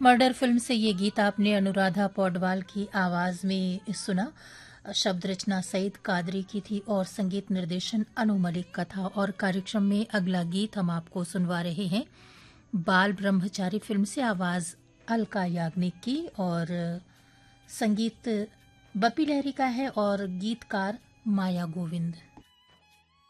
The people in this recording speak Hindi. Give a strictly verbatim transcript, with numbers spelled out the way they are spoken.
मर्डर फिल्म से ये गीत आपने अनुराधा पौडवाल की आवाज में सुना। शब्द रचना सईद कादरी की थी और संगीत निर्देशन अनु मलिक का था। और कार्यक्रम में अगला गीत हम आपको सुनवा रहे हैं बाल ब्रह्मचारी फिल्म से, आवाज अलका याग्निक की और संगीत बप्पी लहरी का है और गीतकार माया गोविंद।